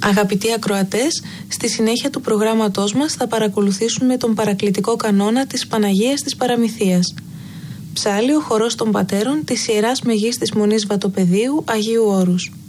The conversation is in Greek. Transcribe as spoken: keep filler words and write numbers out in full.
Αγαπητοί ακροατές, στη συνέχεια του προγράμματός μας θα παρακολουθήσουμε τον παρακλητικό κανόνα της Παναγίας της Παραμυθίας. Ψάλλει ο χορός των πατέρων της Ιεράς Μεγής της Μονής Βατοπεδίου Αγίου Όρους.